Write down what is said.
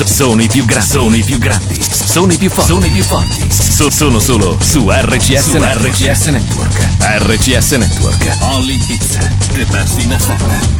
Sono i più grandi. Sono i più grandi. Sono i più forti. Sono i più forti. Sono solo su RCS Network. RCS Network. RCS Network. Only hits. The best in FM.